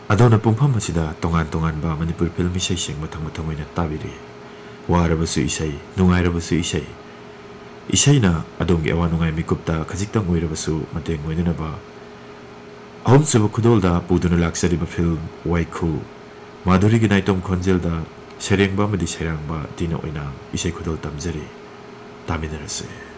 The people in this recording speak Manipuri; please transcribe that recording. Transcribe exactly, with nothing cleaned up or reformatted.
ꯑꯗꯣꯅ ꯄꯨꯡꯐꯝ ꯑꯁꯤꯗ ꯇꯣꯉꯥꯟ ꯇꯣꯉꯥꯟꯕ ꯃꯅꯤꯄꯨꯔ ꯐꯤꯜꯝ ꯏꯁꯩꯁꯤꯡ ꯃꯊꯪ ꯃꯊꯪ ꯑꯣꯏꯅ ꯇꯥꯕꯤꯔꯤ ꯋꯥꯔꯕꯁꯨ ꯏꯁꯩ ꯅꯨꯡꯉꯥꯏꯔꯕꯁꯨ ꯏꯁꯩ ꯏꯁꯩꯅ ꯑꯗꯣꯝꯒꯤ ꯑꯋꯥ ꯅꯨꯡꯉꯥꯏ ꯃꯤꯀꯨꯞꯇ ꯈꯖꯤꯛꯇꯪ ꯑꯣꯏꯔꯕꯁꯨ ꯃꯇꯦꯡ ꯑꯣꯏꯅꯅꯕ ꯑꯍꯨꯝꯁꯨꯕ ꯈꯨꯗꯣꯜꯗ ꯄꯨꯗꯨꯅ ꯂꯥꯛꯆꯔꯤꯕ ꯐꯤꯜꯝ ꯋꯥꯏꯈꯨ ꯃꯥꯙꯨꯔꯤꯒꯤ ꯅꯥꯏꯇꯣꯝ ꯈꯣꯟꯖꯦꯜꯗ ꯁꯩꯔꯦꯡꯕ ꯑꯃꯗꯤ ꯁꯩꯔꯥꯡꯕ ꯗꯤꯅ ꯑꯣꯏꯅꯥꯝ ꯏꯁꯩ ꯈꯨꯗꯣꯜ ꯇꯝꯖꯔꯤ ꯇꯥꯃꯤꯟꯅꯔꯁꯤ